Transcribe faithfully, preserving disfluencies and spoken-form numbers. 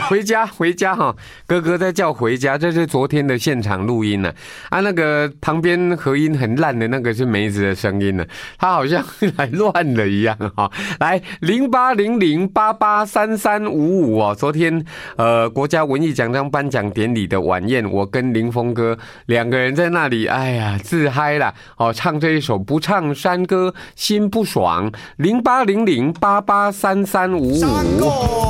回家回家哈，哥哥在叫回家，这是昨天的现场录音呢。啊，那个旁边合音很烂的那个是梅子的声音呢，他好像来乱了一样哈。来零八零零八八三三五五哦，昨天呃国家文艺奖章颁奖典礼的晚宴，我跟林峰哥两个人在那里，哎呀自嗨啦哦，唱这一首不唱山歌心不爽，零八零零八八三三五五。